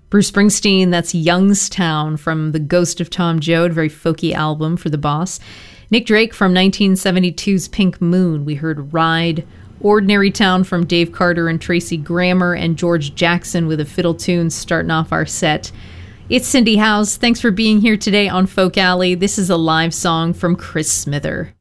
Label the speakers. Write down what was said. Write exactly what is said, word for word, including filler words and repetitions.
Speaker 1: Bruce Springsteen, that's Youngstown from The Ghost of Tom Joad, very folky album for the boss. Nick Drake from nineteen seventy-two's Pink Moon. We heard Ride. Ordinary Town from Dave Carter and Tracy Grammer, and George Jackson with a fiddle tune starting off our set. It's Cindy Howes. Thanks for being here today on Folk Alley. This is a live song from Chris Smither.